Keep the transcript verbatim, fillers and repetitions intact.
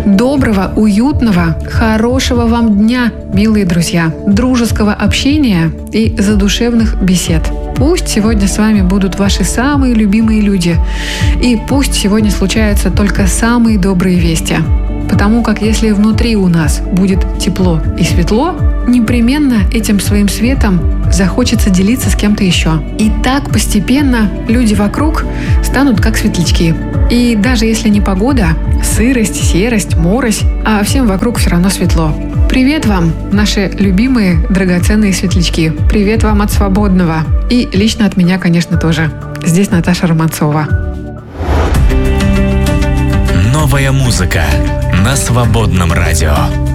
Доброго, уютного, хорошего вам дня, милые друзья, дружеского общения и задушевных бесед. Пусть сегодня с вами будут ваши самые любимые люди, и пусть сегодня случаются только самые добрые вести. Потому как если внутри у нас будет тепло и светло, непременно этим своим светом захочется делиться с кем-то еще. И так постепенно люди вокруг станут как светлячки. И даже если не погода, сырость, серость, морось, а всем вокруг все равно светло. Привет вам, наши любимые драгоценные светлячки. Привет вам от Свободного. И лично от меня, конечно, тоже. Здесь Наташа Романцова. Новая музыка на Свободном радио.